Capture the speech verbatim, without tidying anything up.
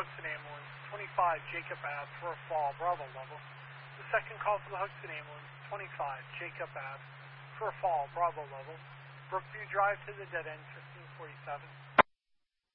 Hookston ambulance, twenty-five Jacob Ave for a fall, Bravo level. The second call for the Hookston ambulance, twenty-five Jacob Ave for a fall, Bravo level. Brookview Drive to the dead end, fifteen forty-seven.